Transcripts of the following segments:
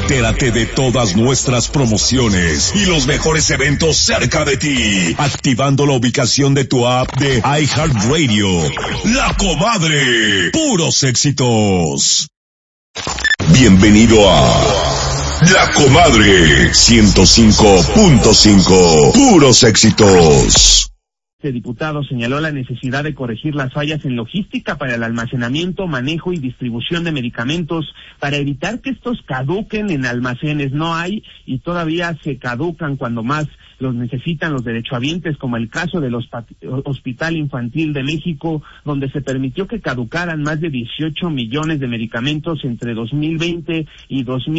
Entérate de todas nuestras promociones y los mejores eventos cerca de ti, activando la ubicación de tu app de iHeartRadio. La Comadre, puros éxitos. Bienvenido a La Comadre 105.5, puros éxitos. El diputado señaló la necesidad de corregir las fallas en logística para el almacenamiento, manejo y distribución de medicamentos para evitar que estos caduquen en almacenes. No hay y todavía se caducan cuando más los necesitan los derechohabientes, como el caso del Hospital Infantil de México, donde se permitió que caducaran más de 18 millones de medicamentos entre 2020 y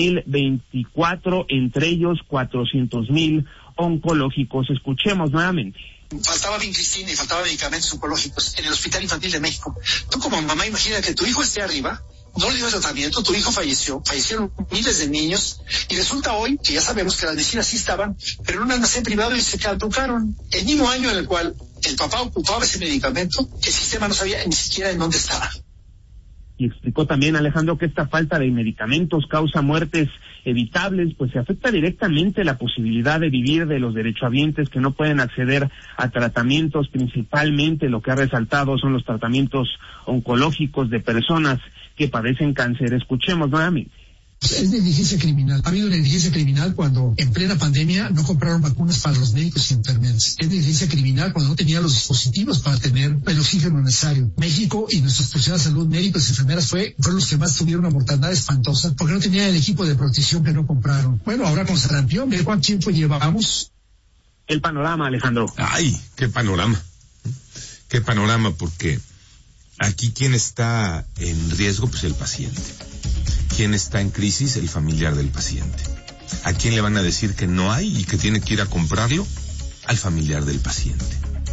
2024, entre ellos 400,000 oncológicos. Escuchemos nuevamente. Faltaba vincristina y faltaba medicamentos oncológicos en el Hospital Infantil de México. Tú como mamá imagina que tu hijo esté arriba, no le dio el tratamiento, tu hijo fallecieron miles de niños y resulta hoy que ya sabemos que las medicinas sí estaban, pero en un almacén privado y se caducaron. El mismo año en el cual el papá ocupaba ese medicamento, el sistema no sabía ni siquiera en dónde estaba. Y explicó también, Alejandro, que esta falta de medicamentos causa muertes evitables, pues se afecta directamente la posibilidad de vivir de los derechohabientes que no pueden acceder a tratamientos. Principalmente lo que ha resaltado son los tratamientos oncológicos de personas que padecen cáncer. Escuchemos nuevamente. Es negligencia criminal. Ha habido negligencia criminal cuando en plena pandemia no compraron vacunas para los médicos y enfermeras. Es negligencia criminal cuando no tenían los dispositivos para tener el oxígeno necesario. México y nuestros profesionales de salud, médicos y enfermeras, fueron los que más tuvieron una mortandad espantosa porque no tenían el equipo de protección que no compraron. Bueno, ahora con sarampión, ¿de cuánto tiempo llevamos? El panorama, Alejandro. Ay, qué panorama. Qué panorama, porque aquí ¿quién está en riesgo? Pues el paciente. ¿Quién está en crisis? El familiar del paciente. ¿A quién le van a decir que no hay y que tiene que ir a comprarlo? Al familiar del paciente.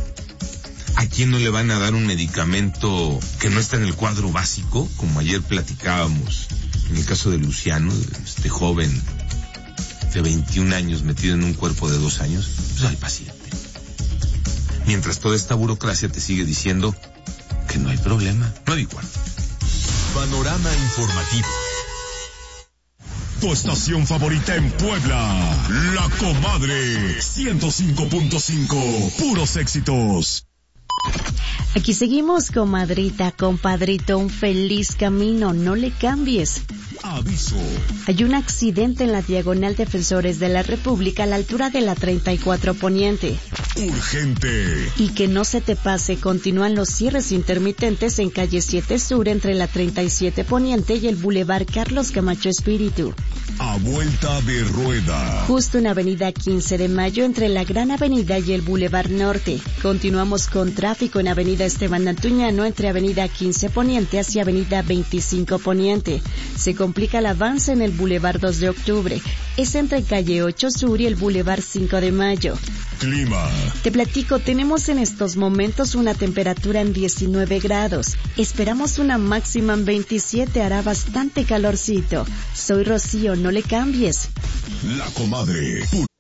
¿A quién no le van a dar un medicamento que no está en el cuadro básico? Como ayer platicábamos en el caso de Luciano, este joven de 21 años metido en un cuerpo de 2 años. Pues al paciente. Mientras toda esta burocracia te sigue diciendo que no hay problema. 9:15. Panorama informativo. Tu estación favorita en Puebla, La Comadre 105.5, puros éxitos. Aquí seguimos, comadrita, compadrito, un feliz camino, no le cambies. Aviso. Hay un accidente en la diagonal Defensores de la República a la altura de la 34 Poniente. Urgente. Y que no se te pase, continúan los cierres intermitentes en calle 7 Sur entre la 37 Poniente y el Boulevard Carlos Camacho Espíritu. A vuelta de rueda. Justo en avenida 15 de Mayo entre la Gran Avenida y el Boulevard Norte. Continuamos con tráfico en avenida Esteban Antuñano entre avenida 15 Poniente hacia avenida 25 Poniente. Se complica el avance en el Boulevard 2 de Octubre. Es entre calle 8 Sur y el Boulevard 5 de Mayo. Clima. Te platico, tenemos en estos momentos una temperatura en 19 grados. Esperamos una máxima en 27, hará bastante calorcito. Soy Rocío, no le cambies. La Comadre.